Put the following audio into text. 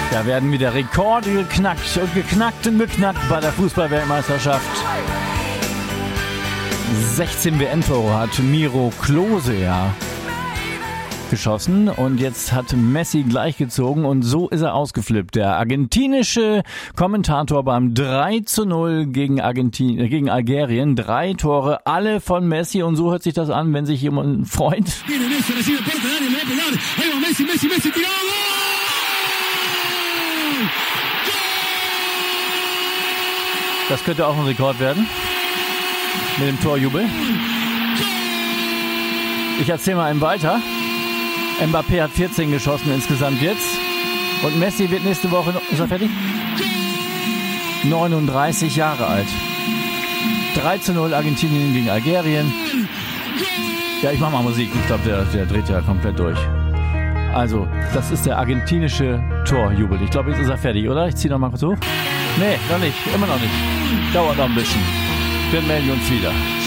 Da werden wieder Rekorde geknackt und geknackt bei der Fußball-Weltmeisterschaft. 16 WM-Tore hat Miro Klose geschossen und jetzt hat Messi gleichgezogen und so ist er ausgeflippt. Der argentinische Kommentator beim 3:0 gegen Algerien. 3 Tore, alle von Messi und so hört sich das an, wenn sich jemand freut. Das könnte auch ein Rekord werden. Mit dem Torjubel. Ich erzähle mal einem weiter. Mbappé hat 14 geschossen insgesamt jetzt. Und Messi wird nächste Woche, ist er fertig? 39 Jahre alt. 3:0 Argentinien gegen Algerien. Ja, ich mach mal Musik. Ich glaube, der dreht ja komplett durch. Also, das ist der argentinische Torjubel. Ich glaube, jetzt ist er fertig, oder? Ich ziehe noch mal kurz hoch. Nee, noch nicht. Immer noch nicht. Dauert noch ein bisschen. Wir melden uns wieder.